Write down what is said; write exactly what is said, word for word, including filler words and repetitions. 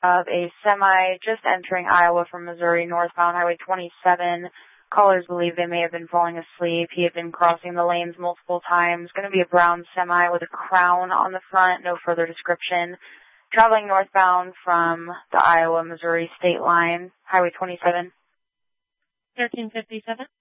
of a semi just entering Iowa from Missouri, northbound Highway twenty-seven. Callers believe they may have been falling asleep. He had been crossing the lanes multiple times. Going to be a brown semi with a crown on the front. No further description. Traveling northbound from the Iowa-Missouri state line, Highway twenty-seven. thirteen fifty-seven.